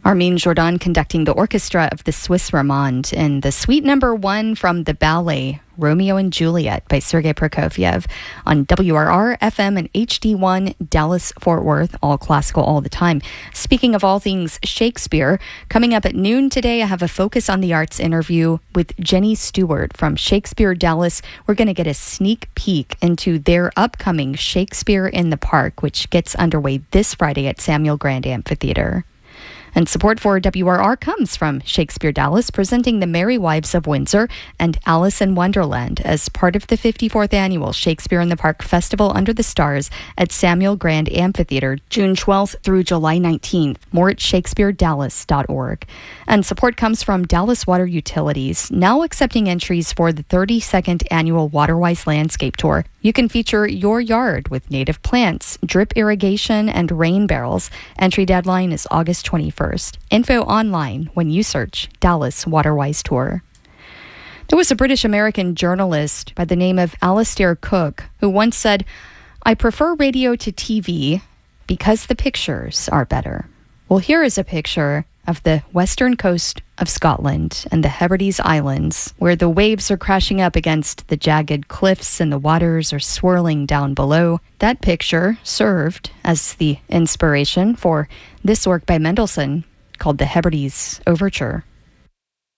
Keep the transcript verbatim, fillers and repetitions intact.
Armin Jordan conducting the orchestra of the Swiss Romande in the suite number one from the ballet Romeo and Juliet by Sergei Prokofiev on W R R, F M, and H D one, Dallas-Fort Worth, all classical all the time. Speaking of all things Shakespeare, coming up at noon today, I have a Focus on the Arts interview with Jenny Stewart from Shakespeare Dallas. We're going to get a sneak peek into their upcoming Shakespeare in the Park, which gets underway this Friday at Samuel Grand Amphitheater. And support for W R R comes from Shakespeare Dallas, presenting The Merry Wives of Windsor and Alice in Wonderland as part of the fifty-fourth Annual Shakespeare in the Park Festival Under the Stars at Samuel Grand Amphitheater, June twelfth through July nineteenth. More at shakespeare dallas dot org. And support comes from Dallas Water Utilities, now accepting entries for the thirty-second Annual Waterwise Landscape Tour. You can feature your yard with native plants, drip irrigation, and rain barrels. Entry deadline is August twenty-first. Info online when you search Dallas Waterwise Tour. There was a British-American journalist by the name of Alastair Cook who once said, "I prefer radio to T V because the pictures are better." Well, here is a picture of the western coast of Scotland and the Hebrides Islands, where the waves are crashing up against the jagged cliffs and the waters are swirling down below. That picture served as the inspiration for this work by Mendelssohn called the Hebrides Overture.